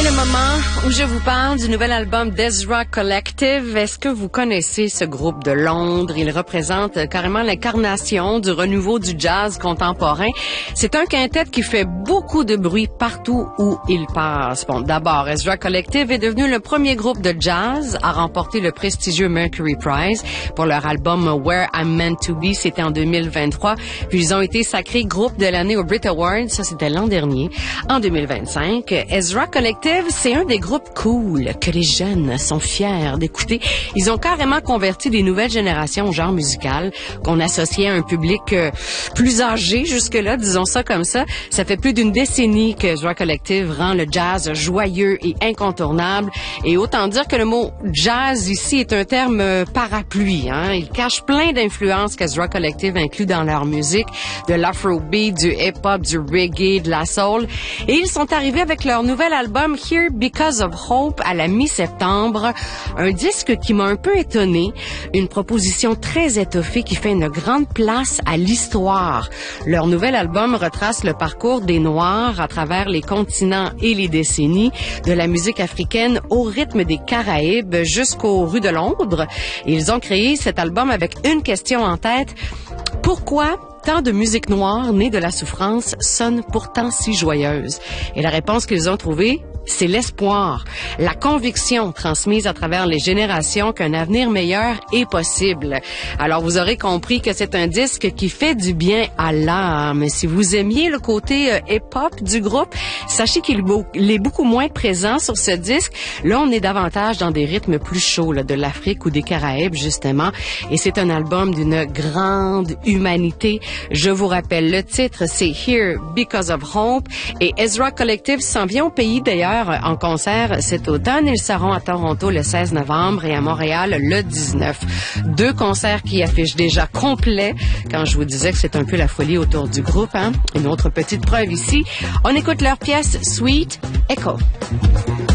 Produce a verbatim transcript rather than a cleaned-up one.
C'est le moment où je vous parle du nouvel album d'Ezra Collective. Est-ce que vous connaissez ce groupe de Londres? Il représente carrément l'incarnation du renouveau du jazz contemporain. C'est un quintet qui fait beaucoup de bruit partout où il passe. Bon, d'abord, Ezra Collective est devenu le premier groupe de jazz à remporter le prestigieux Mercury Prize pour leur album Where I'm Meant to Be. C'était en deux mille vingt-trois. Puis ils ont été sacrés groupe de l'année au Brit Awards. Ça, c'était l'an dernier. En deux mille vingt-cinq, Ezra Collective, c'est un des groupes cool que les jeunes sont fiers d'écouter. Ils ont carrément converti des nouvelles générations au genre musical qu'on associait à un public euh, plus âgé jusque-là, disons ça comme ça. Ça fait plus d'une décennie que Ezra Collective rend le jazz joyeux et incontournable. Et autant dire que le mot jazz ici est un terme euh, parapluie. Hein? Il cache plein d'influences qu'Ezra Collective inclut dans leur musique, de l'afrobeat, du hip-hop, du reggae, de la soul. Et ils sont arrivés avec leur nouvel album Here Because of Hope à la mi-septembre. Un disque qui m'a un peu étonné. Une proposition très étoffée qui fait une grande place à l'histoire. Leur nouvel album retrace le parcours des Noirs à travers les continents et les décennies, de la musique africaine au rythme des Caraïbes jusqu'aux rues de Londres. Et ils ont créé cet album avec une question en tête. Pourquoi tant de musique noire née de la souffrance sonne pourtant si joyeuse? Et la réponse qu'ils ont trouvée, c'est l'espoir, la conviction transmise à travers les générations qu'un avenir meilleur est possible. Alors, vous aurez compris que c'est un disque qui fait du bien à l'âme. Si vous aimiez le côté euh, hip-hop du groupe, sachez qu'il est beaucoup moins présent sur ce disque. Là, on est davantage dans des rythmes plus chauds, là, de l'Afrique ou des Caraïbes, justement. Et c'est un album d'une grande humanité. Je vous rappelle, le titre, c'est Here Because of Hope. Et Ezra Collective s'en vient au pays, d'ailleurs, en concert cet automne. Ils seront à Toronto le seize novembre et à Montréal le dix-neuf. Deux concerts qui affichent déjà complet quand je vous disais que c'est un peu la folie autour du groupe. Hein? Une autre petite preuve ici. On écoute leur pièce Sweet Echo.